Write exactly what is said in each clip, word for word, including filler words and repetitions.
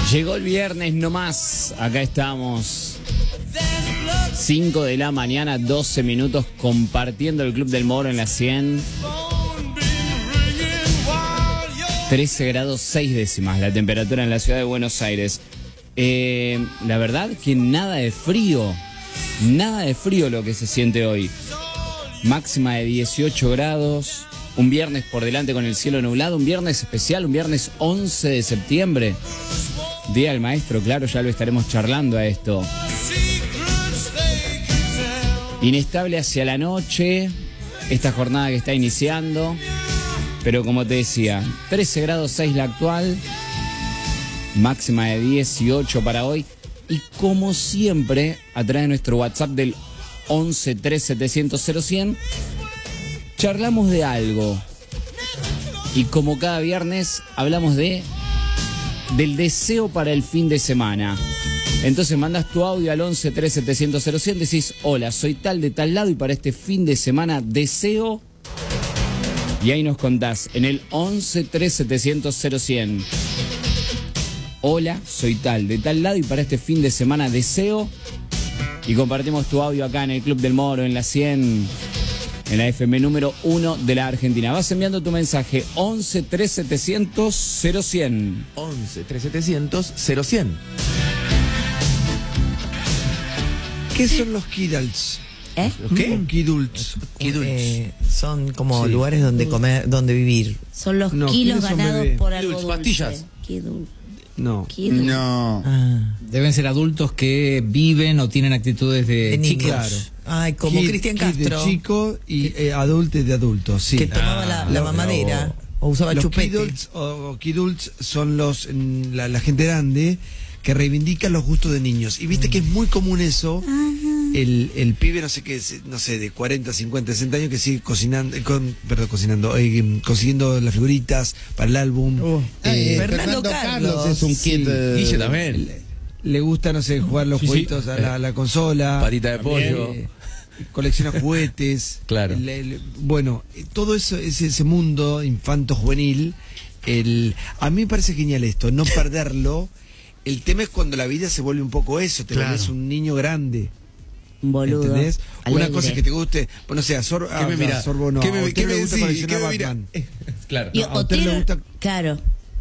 Llegó el viernes nomás, acá estamos, cinco de la mañana, doce minutos, compartiendo el Club del Moro en la cien. trece grados seis décimas la temperatura en la ciudad de Buenos Aires. Eh, la verdad que nada de frío, nada de frío lo que se siente hoy. Máxima de dieciocho grados, un viernes por delante con el cielo nublado, un viernes especial, un viernes once de septiembre. Día del Maestro, claro, ya lo estaremos charlando a esto. Inestable hacia la noche, esta jornada que está iniciando. Pero como te decía, trece grados seis la actual, máxima de dieciocho para hoy. Y como siempre, a través de nuestro WhatsApp del once tres setecientos cero cien, charlamos de algo. Y como cada viernes, hablamos de del deseo para el fin de semana. Entonces mandas tu audio al once tres setecientos cero cien, decís: hola, soy tal de tal lado y para este fin de semana deseo... Y ahí nos contás en el once tres setecientos cero cien. Hola, soy tal de tal lado y para este fin de semana deseo... Y compartimos tu audio acá en el Club del Moro, en la cien... En la F M número uno de la Argentina. Vas enviando tu mensaje once tres setecientos cero cien. once tres setecientos cero cien. ¿Qué son los Kidults? ¿Eh? ¿Los qué? Kidults. Kidults. Eh, son como Sí. lugares donde comer, donde vivir. Son los No, kilos ¿quiénes son ganados bebés? por algo Kilos, dulce. pastillas. Kidul- No. Kidul. No. Ah, Deben ser adultos que viven o tienen actitudes de, de niños. chicos. Claro. Ay, como Kid- Cristian kid Castro, de chico y eh, adultos de adultos, sí. que tomaba la, la Lo- mamadera o usaba Los chupete. Kidults o, o Kidults son los mm, la, la gente grande que reivindica los gustos de niños. Y viste que es muy común eso. El, el pibe, no sé qué, es, no sé, de cuarenta, cincuenta, sesenta años que sigue cocinando, eh, con, perdón, cocinando, eh, consiguiendo las figuritas para el álbum. Eh, Eh, Fernando Carlos. es un Sí. kid. eh, Guille también. le, le gusta, no sé, jugar los Sí, sí. jueguitos a, la, a la consola. Patita de pollo. Eh, colecciona juguetes. Claro. El- el- bueno, eh, todo eso, ese, ese mundo infanto-juvenil, el, a mí me parece genial esto, no perderlo. El tema es cuando la vida se vuelve un poco eso, te Claro. vuelves un niño grande. Un boludo. ¿Entendés? Una alegre. cosa es que te guste, bueno, o sea, Sor, ¿Qué me ah, mira? Sorbo no, ¿Qué a me, usted qué le me gusta decís? coleccionar ¿Qué me mira? Batman. Claro. Y No, a usted le Otero, gusta- claro,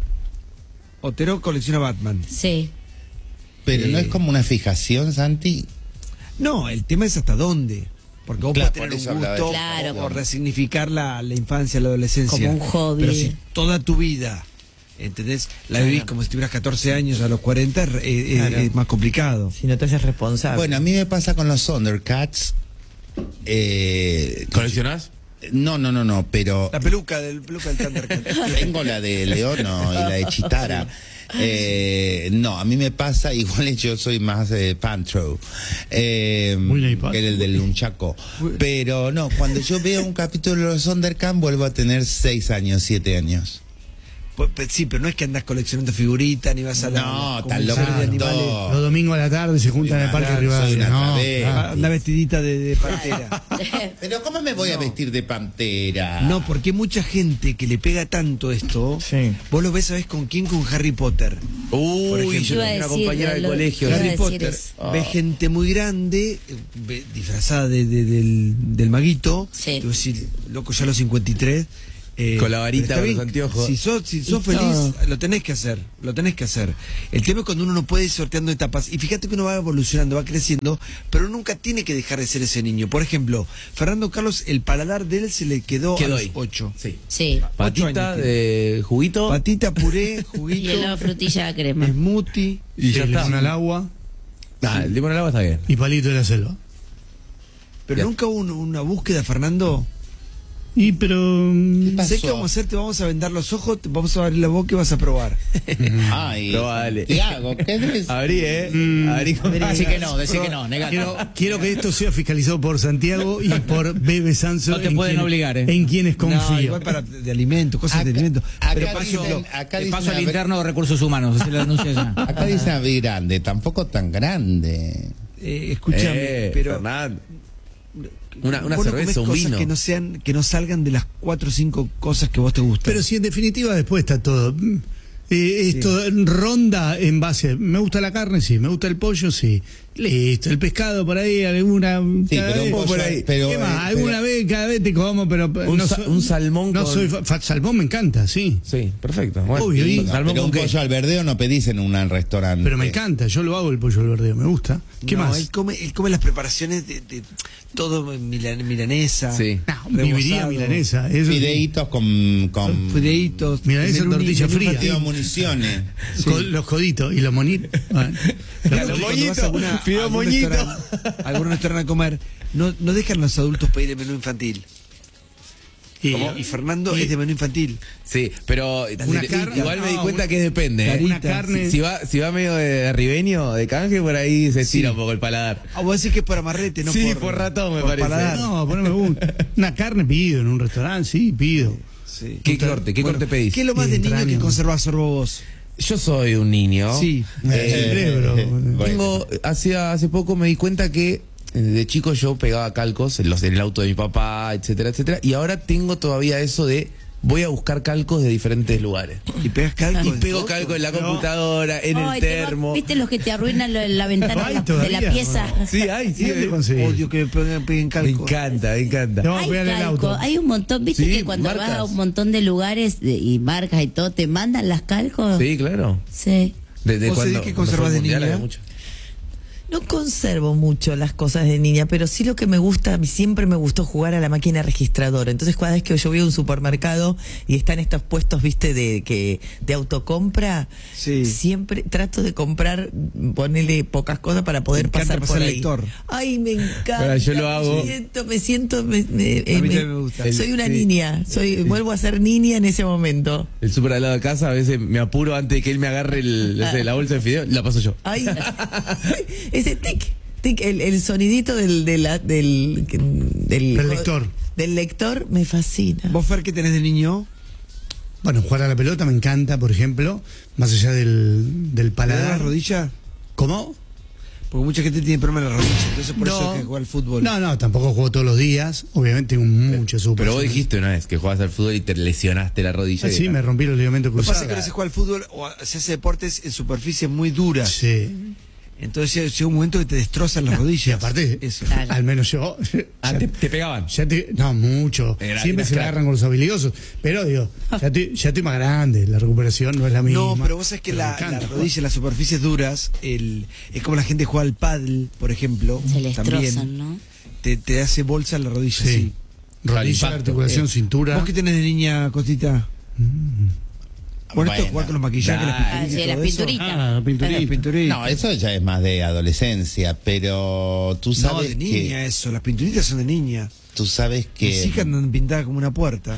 Otero colecciona Batman. sí. Pero no Eh. es como una fijación, Santi. No, el tema es hasta dónde. Porque vos Claro, podés por eso tener un hablaba de gusto eso. Claro. o, o resignificar la, la infancia, la adolescencia. Como un hobby. Pero si toda tu vida, ¿entendés? La vivís como si tuvieras catorce años a los cuarenta, eh, eh, Claro. es más complicado. Si no te haces responsable. Bueno, a mí me pasa con los Thundercats. Eh, ¿Coleccionás? no, no, no, no, pero La peluca del peluca del Thundercat. tengo la de Leono y la de Chitara. Eh, no, a mí me pasa, igual yo soy más de Pantro, eh, que el del Nunchaco. Pero no, cuando yo veo un capítulo de los Thundercats vuelvo a tener seis años, siete años. Pues, pues, sí, pero no es que andás coleccionando figuritas ni vas a la No, como tan un loco museo de de animales. todo. Los domingos a la tarde se juntan en el Parque Claro, Rivadavia. soy una No, travesti. claro. Anda vestidita de, de pantera. Pero ¿cómo me voy a vestir de pantera? No, porque hay mucha gente que le pega tanto esto. Sí. Vos lo ves, ¿sabés con quién? Con Harry Potter. Por Uy, ejemplo. yo Iba a tenía una decir, compañera de lo- colegio. iba a Harry decir Potter eso. ve gente muy grande, eh, ve- disfrazada de, de- del, del maguito. Sí. Y vos decís, loco, ya a los cincuenta y tres. eh, Con la varita, pero está con los bien, anteojos. Si sos, si sos feliz, lo tenés que hacer. Lo tenés que hacer. El tema es cuando uno no puede ir sorteando etapas. Y fíjate que uno va evolucionando, va creciendo, pero nunca tiene que dejar de ser ese niño. Por ejemplo, Fernando Carlos, el paladar de él se le quedó ¿Qué a los doy? ocho. Sí. Sí. Patita años de juguito. Patita, puré, Y juguito, helado frutilla crema. smoothie. Y ya Sí, está. limón al agua Ah, el limón al agua está bien. y palito de la selva. Pero Ya. nunca hubo un- una búsqueda, Fernando. Y pero... mm, Sé que vamos a hacer, te vamos a vendar los ojos, te vamos a abrir la boca y vas a probar. Ay, Probable. Tiago, ¿qué es? Abrí, eh. Mm. Abrí con... Decí que no, decí que no, negate. Quiero, quiero que esto sea fiscalizado por Santiago y por Bebe Sanso. No te en pueden quienes- obligar, ¿eh? En quienes No, confío. igual para de alimentos, cosas de Acá- alimentos. acá Pero por dicen- ejemplo, acá Te dicen paso al abrir- interno de recursos humanos, se lo denuncia ya. Acá dicen abrir grande, tampoco tan grande. eh, escúchame, Eh, pero Fernán. Una, una vos no cerveza, un comés cosas vino. que no sean, que no salgan de las cuatro o cinco cosas que vos te gustan. Pero si en definitiva después está todo. mm, Eh, esto ronda en base a, me gusta la carne, sí, me gusta el pollo, sí. Listo, el pescado por ahí, alguna Sí, cada pero un vez, pollo, por ahí. pero, ¿Qué más? eh, alguna pero- vez, cada vez te como, pero Un no sa- soy- un salmón No con- soy fa- fa- salmón me encanta, sí. Sí, perfecto. Bueno, Obvio, y- No, salmón pero con un qué. pollo al verdeo no pedís en un restaurante. Pero me encanta, yo lo hago el pollo al verdeo, me gusta. ¿Qué No, más? Él come, él come las preparaciones de, de todo milan- milanesa. Sí. No, viviría rebozado, milanesa. Eso sí. Fideitos con... con Fideitos. Milanesa en menú- tortilla menú fría. infantil. Digo, municiones. Con los coditos y los monitos. Bueno. Claro, Los cuando moñitos, vas a alguna- fideo algún moñito. restaurante- algún restaurante a comer, no, no dejan los adultos pedir el menú infantil. Y, Y Fernando y- es de menú infantil. Sí, pero Una de- carne- igual me di no, cuenta una- que depende. ¿eh? una Carita. carne. Si, si va, si va medio de ribeño, de canje, por ahí se Sí. tira un poco el paladar. Ah, vos decís que es por amarrete, no Sí, por... por ratón, me parece. paladar. No, poneme un- una carne pido en un restaurante, sí, pido. Sí. ¿Qué corte? ¿Qué Bueno, corte pedís? ¿Qué es lo más de niño que Entraña. conservas, Sorbo, vos? Yo soy un niño. Sí. Eh, cerebro. Bueno. Tengo, hace, hace poco me di cuenta que eh, de chico yo pegaba calcos en, los, en el auto de mi papá, etcétera, etcétera. Y ahora tengo todavía eso de voy a buscar calcos de diferentes lugares. Y pegas calco. Y en pego todo? calco en la computadora, en Ay, el te va- termo. ¿Viste los que te arruinan lo- la ventana Ay, de la- de la todavía, pieza? bueno. Sí, ay, sí. ¿Y dónde me, conseguís? Odio que me peguen, peguen me calco. encanta, me encanta. Te vamos a Hay pegar el calco, auto. hay un montón, viste Sí, que cuando marcas. vas a un montón de lugares de- y marcas y todo, te mandan las calcos. Sí, claro. Sí. Desde ¿Vos cuando, sabés qué cuando fue conservás el de mundial niña? había mucho. No conservo mucho las cosas de niña, pero sí lo que me gusta, a mí siempre me gustó jugar a la máquina registradora. Entonces, cada vez que yo voy a un supermercado y están estos puestos, viste, de que de autocompra, Sí. siempre trato de comprar, ponerle pocas cosas para poder Me encanta pasar por pasar ahí. lector. Ay, me encanta. Ahora, yo lo me hago. siento, me siento, me, me- A mí me- también me gusta. soy una Sí. niña, soy, vuelvo a ser niña en ese momento. El súper al lado de casa, a veces me apuro antes de que él me agarre el- no sé, la bolsa de fideo, la paso yo. Ay, ese tic, tic, el, el sonidito del, del, del, del, Del lector. Del lector me fascina. ¿Vos, Fer, qué tenés de niño? Bueno, jugar a la pelota me encanta, por ejemplo, más allá del, del ¿Te da la paladar. rodilla? ¿Cómo? Porque mucha gente tiene problemas en la rodilla, entonces por No. eso es que juega al fútbol. No, no, tampoco juego todos los días. Obviamente tengo mucho súper. Pero vos dijiste una vez que jugabas al fútbol y te lesionaste la rodilla. Ah, sí, me rompí los ligamentos Lo que pasa cruzados. es que no se juega al fútbol o se hace deportes en superficies muy duras. Sí. Entonces llega un momento que te destrozan las rodillas. Y aparte, Eso. al menos yo. Ah, ya- te, te pegaban. ya te- no, mucho. Era- Siempre era se la crack. agarran con los habilidosos. Pero digo, ya estoy, ya estoy más grande. La recuperación no es la misma. No, pero vos sabés que Pero la, me encanta la jugar. rodilla, las superficies duras, el, es como la gente juega al pádel, por ejemplo. Se les también, destrozan, ¿no? Te, te hace bolsa en la rodilla, sí. Sí. Rodilla, impacto. articulación, Eh, cintura. ¿Vos qué tenés de niña, Cosita? Bueno, esto Bueno, jugar con los maquillajes, las Ah, pinturitas sí, y las todo eso. pinturitas. Ah, Las pinturita. pinturitas. No, eso ya es más de adolescencia, pero tú No, sabes de niña que eso, las pinturitas son de niña. tú sabes Mis que hijas andan pintadas como una puerta.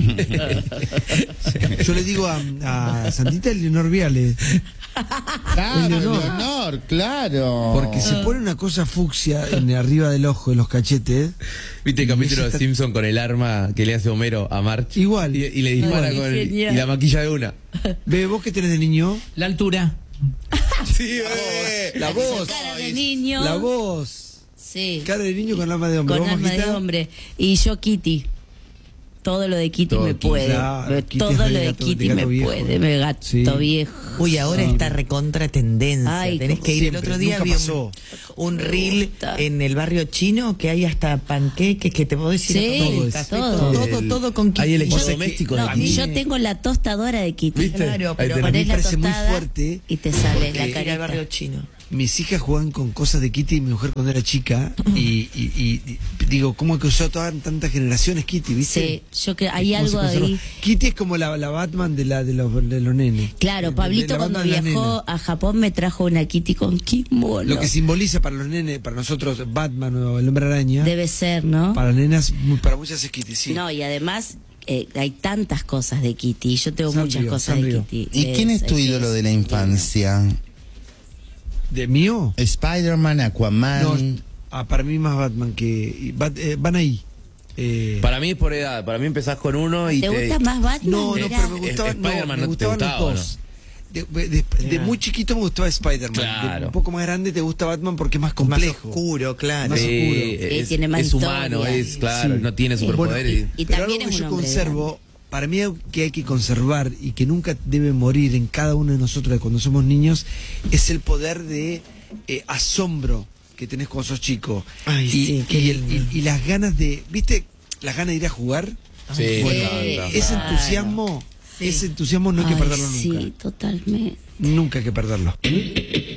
Yo le digo a, a Santita Leonor Viale, claro, Leonor. Leonor, claro. porque se pone una cosa fucsia en arriba del ojo, en los cachetes. ¿Viste el Y capítulo ella de está- Simpson con el arma que le hace Homero a March? Igual. Y, y le dispara Ay, con el- genial. y la maquilla de una. Ve, ¿vos qué tenés de niño? La altura. Sí, bebé. La voz. Cara de niño. La voz. Sí. Cara de niño con alma de hombre. Con ¿Vos, alma de Majita? hombre. Y yo Kitty. Todo lo de Kitty Todo me Kitty. puede. Claro, Me- Kitty todo es lo de de gato- Kitty de me gato viejo. puede. Me gato Sí. viejo. Uy, ahora está recontra tendencia. Ay, Tenés como que ir. El siempre, otro día nunca vi un, pasó. un Me reel gusta. en el barrio chino que hay hasta panqueques que te puedo decir. Sí, hasta todo café, todo. todo, todo, todo con Hay Kitty. electrodomésticos No, de y Kitty. yo tengo la tostadora de Kitty. ¿Viste? Claro, Ahí pero tenés. A mí Ponés me la parece muy tostada fuerte y te sale porque la Ir al carita. barrio chino. mis hijas juegan con cosas de Kitty y mi mujer cuando era chica. Y, y- y- y digo, ¿cómo que usó todas tantas generaciones Kitty, viste? Sí, yo creo, hay ¿Cómo se algo conserva? ahí. Kitty es como la, la Batman de, la, de, los, de los nenes. Claro, De- Pablito de la cuando Batman de las viajó nenas. a Japón me trajo una Kitty con kimono. Lo que simboliza para los nenes, para nosotros, Batman o el Hombre Araña. Debe ser, ¿no? Para las nenas, muy- para muchas es Kitty, sí. No, y además eh, hay tantas cosas de Kitty. Yo tengo Sanrio, muchas cosas Sanrio. de Kitty. ¿Y quién es tu es- ídolo de la infancia? ¿De mío? Spider-Man, Aquaman. No, ah, para mí más Batman que. y Bat- eh, van ahí. Eh, Para mí es por edad. Para mí empezás con uno y ¿Te gusta más Batman? no, no, Mirá. pero me gustaban, Eh, Spider-Man no, me no te gustaban gustaba, los ¿o dos. De, de- de muy chiquito me gustaba Spider-Man. Claro. De un poco más grande te gusta Batman porque es más Más complejo. oscuro, claro. Más Sí, oscuro. es, Sí, tiene más es humano, historia. es claro, Sí. no tiene superpoderes. Y Pero también algo es que un yo hombre conservo para mí algo que hay que conservar y que nunca debe morir en cada uno de nosotros de cuando somos niños es el poder de eh, asombro que tenés cuando sos chico. Ay, y, sí, qué y, el- lindo. y- y las ganas de, ¿viste? Las ganas de ir a jugar. Sí, Bueno, me encanta. ese Claro. entusiasmo, ese entusiasmo no hay que Ay, perderlo nunca. sí, totalmente. Nunca hay que perderlo.